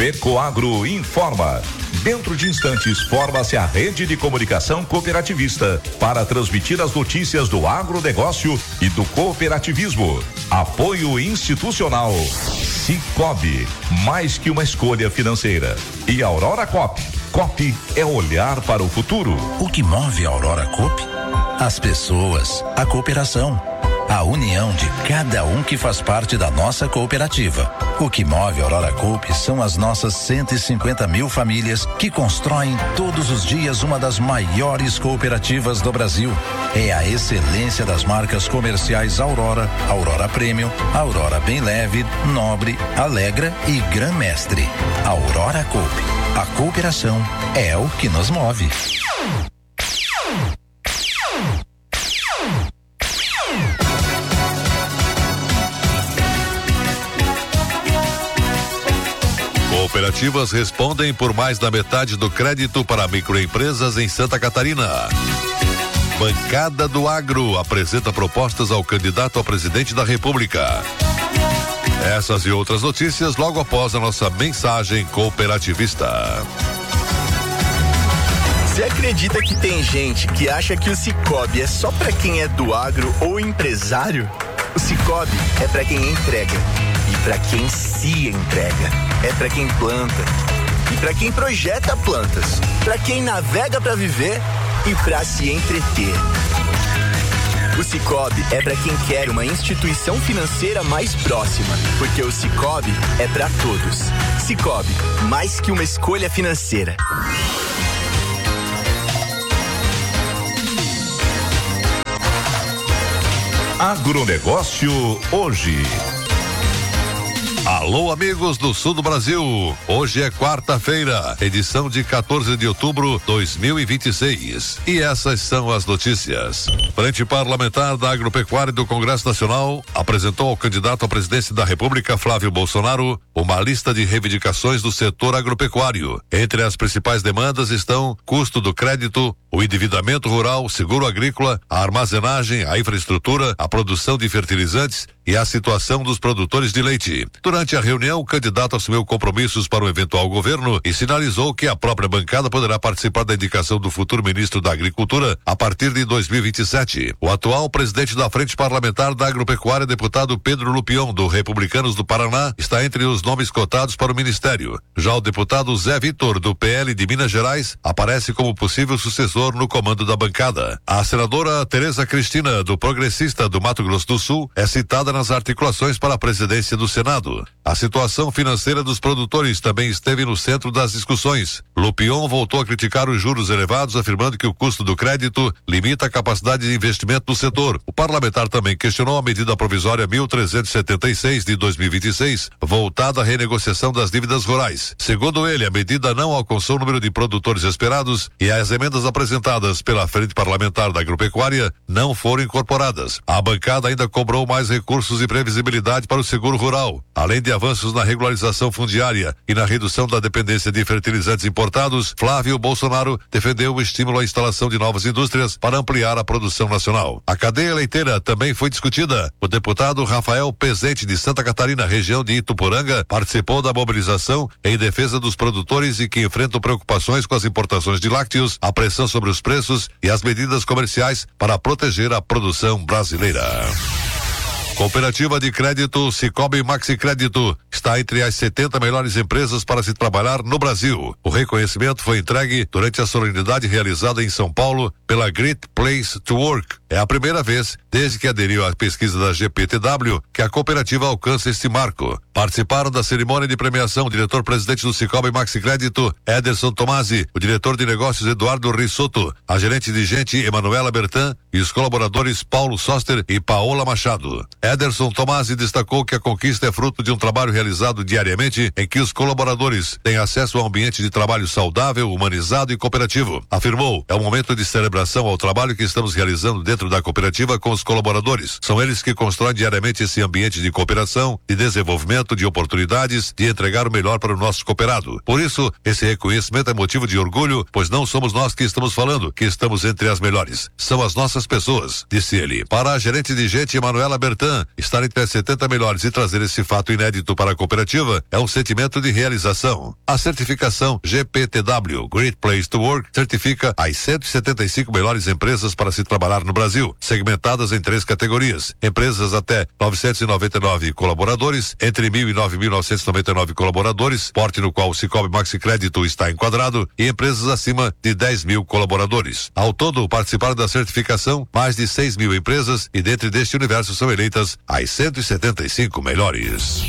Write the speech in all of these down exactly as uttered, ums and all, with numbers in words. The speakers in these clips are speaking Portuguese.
Fecoagro informa. Dentro de instantes, forma-se a rede de comunicação cooperativista para transmitir as notícias do agronegócio e do cooperativismo. Apoio institucional. Cicobi, mais que uma escolha financeira. E Aurora Coop. Coop é olhar para o futuro. O que move a Aurora Coop? As pessoas, a cooperação, a união de cada um que faz parte da nossa cooperativa. O que move a Aurora Coop são as nossas cento e cinquenta mil famílias que constroem todos os dias uma das maiores cooperativas do Brasil. É a excelência das marcas comerciais Aurora, Aurora Premium, Aurora Bem Leve, Nobre, Alegra e Gran Mestre. Aurora Coop. A cooperação é o que nos move. Cooperativas respondem por mais da metade do crédito para microempresas em Santa Catarina. Bancada do Agro apresenta propostas ao candidato a presidente da República. Essas e outras notícias logo após a nossa mensagem cooperativista. Você acredita que tem gente que acha que o Cicobi é só para quem é do agro ou empresário? O Cicobi é para quem entrega e para quem se entrega. É para quem planta e para quem projeta plantas, para quem navega para viver e para se entreter. O Cicobi é para quem quer uma instituição financeira mais próxima, porque o Cicobi é para todos. Cicobi, mais que uma escolha financeira. Agronegócio hoje. Alô, amigos do sul do Brasil. Hoje é quarta-feira, edição de quatorze de outubro de dois mil e vinte e seis. E essas são as notícias. Frente Parlamentar da Agropecuária do Congresso Nacional apresentou ao candidato à presidência da República, Flávio Bolsonaro, uma lista de reivindicações do setor agropecuário. Entre as principais demandas estão custo do crédito, o endividamento rural, seguro agrícola, a armazenagem, a infraestrutura, a produção de fertilizantes e a situação dos produtores de leite. Durante a reunião, o candidato assumiu compromissos para o eventual governo e sinalizou que a própria bancada poderá participar da indicação do futuro ministro da Agricultura a partir de dois mil e vinte e sete. O atual presidente da Frente Parlamentar da Agropecuária, deputado Pedro Lupion, do Republicanos do Paraná, está entre os nomes cotados para o ministério. Já o deputado Zé Vitor, do P L de Minas Gerais, aparece como possível sucessor no comando da bancada. A senadora Tereza Cristina, do Progressista do Mato Grosso do Sul, é citada nas articulações para a presidência do Senado. A situação financeira dos produtores também esteve no centro das discussões. Lupion voltou a criticar os juros elevados, afirmando que o custo do crédito limita a capacidade de investimento do setor. O parlamentar também questionou a medida provisória mil trezentos e setenta e seis de dois mil e vinte e seis, voltada à renegociação das dívidas rurais. Segundo ele, a medida não alcançou o número de produtores esperados e as emendas apresentadas pela Frente Parlamentar da Agropecuária não foram incorporadas. A bancada ainda cobrou mais recursos e previsibilidade para o seguro rural, além de avanços na regularização fundiária e na redução da dependência de fertilizantes importados. Flávio Bolsonaro defendeu o estímulo à instalação de novas indústrias para ampliar a produção nacional. A cadeia leiteira também foi discutida. O deputado Rafael Pezente, de Santa Catarina, região de Ituporanga, participou da mobilização em defesa dos produtores e que enfrentam preocupações com as importações de lácteos, a pressão sobre os preços e as medidas comerciais para proteger a produção brasileira. Cooperativa de Crédito Cicobi Maxi Crédito está entre as setenta melhores empresas para se trabalhar no Brasil. O reconhecimento foi entregue durante a solenidade realizada em São Paulo pela Great Place to Work. É a primeira vez, desde que aderiu à pesquisa da G P T W, que a cooperativa alcança este marco. Participaram da cerimônia de premiação o diretor-presidente do Cicobi Maxi Crédito, Ederson Tomasi, o diretor de negócios Eduardo Risotto, a gerente de gente Emanuela Bertan e os colaboradores Paulo Soster e Paola Machado. Ederson Tomasi destacou que a conquista é fruto de um trabalho realizado diariamente em que os colaboradores têm acesso a um ambiente de trabalho saudável, humanizado e cooperativo. Afirmou, é um momento de celebração ao trabalho que estamos realizando dentro dentro da cooperativa com os colaboradores. São eles que constroem diariamente esse ambiente de cooperação, de desenvolvimento, de oportunidades, de entregar o melhor para o nosso cooperado. Por isso, esse reconhecimento é motivo de orgulho, pois não somos nós que estamos falando, que estamos entre as melhores. São as nossas pessoas, disse ele. Para a gerente de gente, Manuela Bertan, estar entre as setenta melhores e trazer esse fato inédito para a cooperativa é um sentimento de realização. A certificação G P T W, Great Place to Work, certifica as cento e setenta e cinco melhores empresas para se trabalhar no Brasil, segmentadas em três categorias. Empresas até novecentos e noventa e nove colaboradores, entre mil e nove mil novecentos e noventa e nove colaboradores, porte no qual o Sicoob Maxi Crédito está enquadrado, e empresas acima de dez mil colaboradores. Ao todo, participaram da certificação mais de seis mil empresas e dentre deste universo são eleitas as cento e setenta e cinco melhores.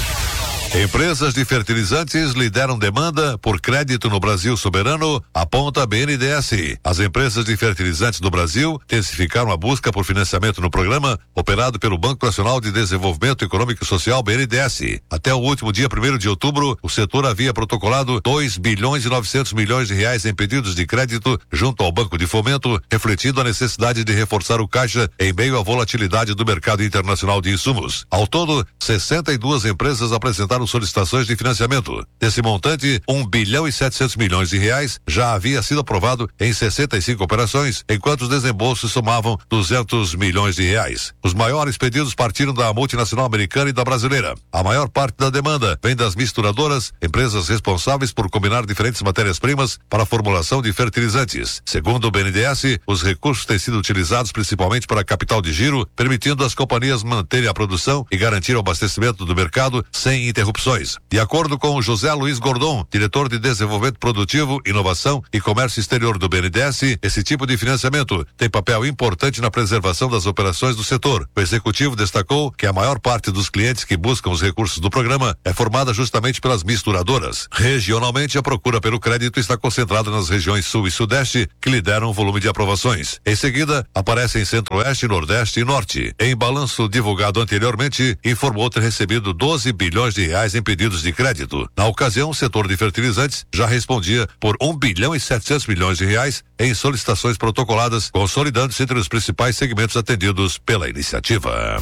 Empresas de fertilizantes lideram demanda por crédito no Brasil soberano, aponta a B N D E S. As empresas de fertilizantes do Brasil intensificaram a busca por financiamento no programa operado pelo Banco Nacional de Desenvolvimento Econômico e Social, B N D E S. Até o último dia primeiro de outubro, o setor havia protocolado dois bilhões e novecentos milhões de reais em pedidos de crédito junto ao Banco de Fomento, refletindo a necessidade de reforçar o caixa em meio à volatilidade do mercado internacional de insumos. Ao todo, sessenta e duas empresas apresentaram solicitações de financiamento. Desse montante, um bilhão e setecentos milhões de reais já havia sido aprovado em sessenta e cinco operações, enquanto os desembolsos somavam duzentos milhões de reais. Os maiores pedidos partiram da multinacional americana e da brasileira. A maior parte da demanda vem das misturadoras, empresas responsáveis por combinar diferentes matérias-primas para a formulação de fertilizantes. Segundo o B N D E S, os recursos têm sido utilizados principalmente para capital de giro, permitindo às companhias manterem a produção e garantir o abastecimento do mercado sem interrupções. De acordo com José Luiz Gordon, diretor de Desenvolvimento Produtivo, Inovação e Comércio Exterior do B N D E S, esse tipo de financiamento tem papel importante na preservação das operações do setor. O executivo destacou que a maior parte dos clientes que buscam os recursos do programa é formada justamente pelas misturadoras. Regionalmente, a procura pelo crédito está concentrada nas regiões Sul e Sudeste, que lideram o volume de aprovações. Em seguida, aparecem Centro-Oeste, Nordeste e Norte. Em balanço divulgado anteriormente, informou ter recebido doze bilhões de reais em pedidos de crédito. Na ocasião, o setor de fertilizantes já respondia por um bilhão e setecentos milhões de reais em solicitações protocoladas, consolidando-se entre os principais segmentos atendidos pela iniciativa.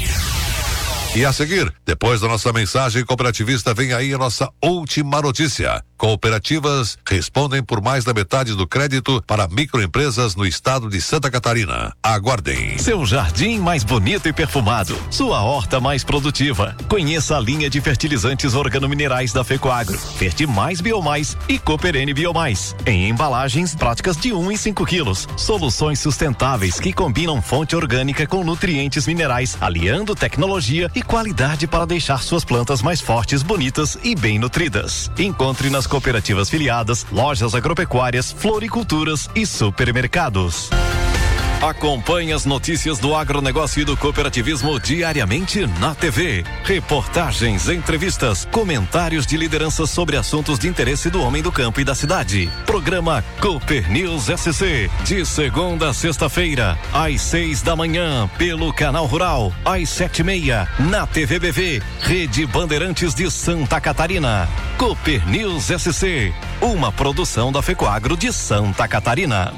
E a seguir, depois da nossa mensagem cooperativista, vem aí a nossa última notícia. Cooperativas respondem por mais da metade do crédito para microempresas no estado de Santa Catarina. Aguardem. Seu jardim mais bonito e perfumado, sua horta mais produtiva. Conheça a linha de fertilizantes organominerais da Fecoagro, Fertimais Biomais e Cooperene Biomais. Em embalagens práticas de um e cinco quilos. Soluções sustentáveis que combinam fonte orgânica com nutrientes minerais, aliando tecnologia e qualidade para deixar suas plantas mais fortes, bonitas e bem nutridas. Encontre nas cooperativas filiadas, lojas agropecuárias, floriculturas e supermercados. Acompanhe as notícias do agronegócio e do cooperativismo diariamente na T V. Reportagens, entrevistas, comentários de lideranças sobre assuntos de interesse do homem do campo e da cidade. Programa Cooper News S C, de segunda a sexta-feira, às seis da manhã, pelo Canal Rural, às sete e meia, na T V B V, Rede Bandeirantes de Santa Catarina. Cooper News S C, uma produção da Fecoagro de Santa Catarina.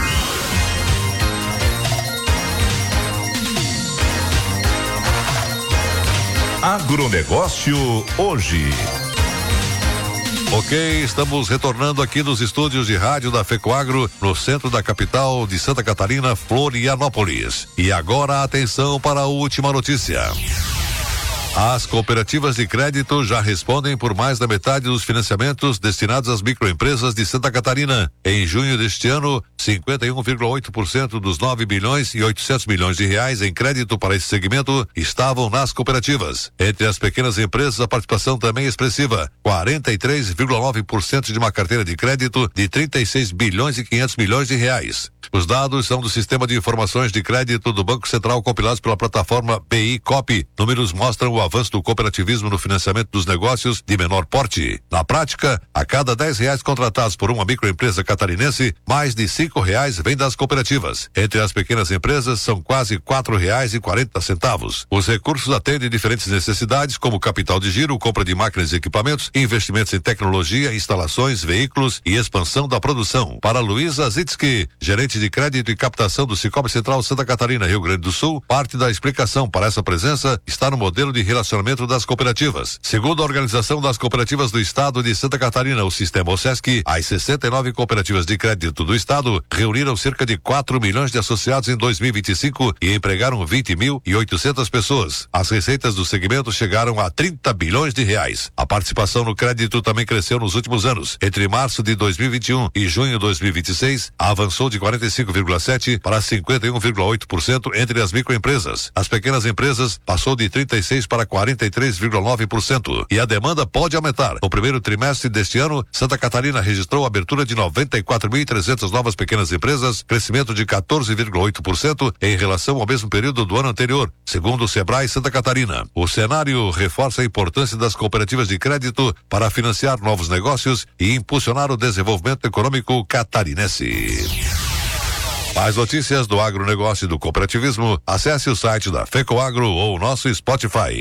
Agronegócio hoje. Ok, estamos retornando aqui dos estúdios de rádio da Fecoagro, no centro da capital de Santa Catarina, Florianópolis. E agora atenção para a última notícia. As cooperativas de crédito já respondem por mais da metade dos financiamentos destinados às microempresas de Santa Catarina. Em junho deste ano, cinquenta e um vírgula oito por cento dos nove bilhões e oitocentos milhões de reais em crédito para esse segmento estavam nas cooperativas. Entre as pequenas empresas, a participação também é expressiva, quarenta e três vírgula nove por cento de uma carteira de crédito de trinta e seis bilhões e quinhentos milhões de reais. Os dados são do Sistema de Informações de Crédito do Banco Central compilados pela plataforma B I Cop. Números mostram o avanço do cooperativismo no financiamento dos negócios de menor porte. Na prática, a cada dez reais contratados por uma microempresa catarinense, mais de cinco reais vem das cooperativas. Entre as pequenas empresas, são quase quatro reais e quarenta centavos. Os recursos atendem diferentes necessidades, como capital de giro, compra de máquinas e equipamentos, investimentos em tecnologia, instalações, veículos e expansão da produção. Para Luísa Zitsky, gerente de crédito e captação do Cicobi Central Santa Catarina, Rio Grande do Sul, parte da explicação para essa presença está no modelo de relacionamento das cooperativas. Segundo a Organização das Cooperativas do Estado de Santa Catarina, o Sistema OSESC, as sessenta e nove cooperativas de crédito do Estado reuniram cerca de quatro milhões de associados em dois mil e vinte e cinco e empregaram vinte mil e oitocentas pessoas. As receitas do segmento chegaram a trinta bilhões de reais. A participação no crédito também cresceu nos últimos anos. Entre março de dois mil e vinte e um e junho de dois mil e vinte e seis, avançou de quarenta e cinco vírgula sete por cento para cinquenta e um vírgula oito por cento entre as microempresas. As pequenas empresas passou de trinta e seis para quarenta e três vírgula nove por cento. E a demanda pode aumentar. No primeiro trimestre deste ano, Santa Catarina registrou a abertura de noventa e quatro mil e trezentas novas pequenas empresas, crescimento de quatorze vírgula oito por cento em relação ao mesmo período do ano anterior, segundo o Sebrae Santa Catarina. O cenário reforça a importância das cooperativas de crédito para financiar novos negócios e impulsionar o desenvolvimento econômico catarinense. Mais notícias do agronegócio e do cooperativismo, acesse o site da FECOAGRO ou nosso Spotify.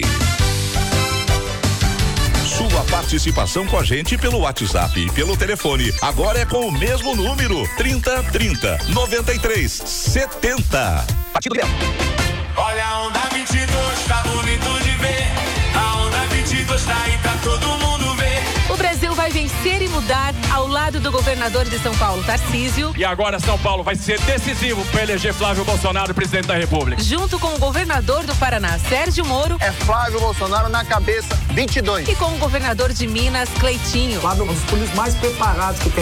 Sua participação com a gente pelo WhatsApp e pelo telefone. Agora é com o mesmo número: trinta, trinta, noventa e três, setenta. Partido Leão. Olha a onda vinte e dois, tá bonito de ver. A onda vinte e dois tá aí pra todo mundo ver. O Brasil vai vencer e mudar ao lado do governador de São Paulo, Tarcísio. E agora São Paulo vai ser decisivo para eleger Flávio Bolsonaro presidente da República. Junto com o governador do Paraná, Sérgio Moro. É Flávio Bolsonaro na cabeça, vinte e dois. E com o governador de Minas, Cleitinho. Flávio é um dos políticos mais preparados que tem